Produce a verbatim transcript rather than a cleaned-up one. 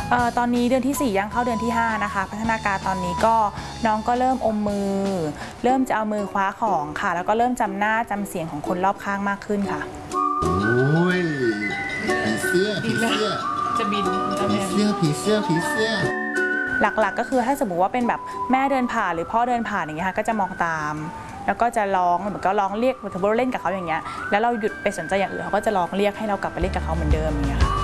เอ่อตอนนี้เดือนที่สี่ย่างเข้าเดือนที่ห้านะคะพัฒนาการตอนนี้ก็น้องก็เริ่มอมมือเริ่มจะเอามือคว้าของค่ะแล้วก็เริ่มจำหน้าจำเสียงของคนรอบข้างมากขึ้นค่ะโอ้ยผีเสื้อผีเสื้อจะบินผีเสื้อผีเสื้อผีเสื้อหลักๆก็คือถ้าสมมติว่าเป็นแบบแม่เดินผ่านหรือพ่อเดินผ่านอย่างเงี้ยค่ะก็จะมองตามแล้วก็จะร้องเหมือนก็ร้องเรียกเหมือนกับเราเล่นกับเขาอย่างเงี้ยแล้วเราหยุดไปสนใจอย่างอื่นเขาก็จะร้องเรียกให้เรากลับไปเล่นกับเขาเหมือนเดิมอย่างเงี้ยค่ะ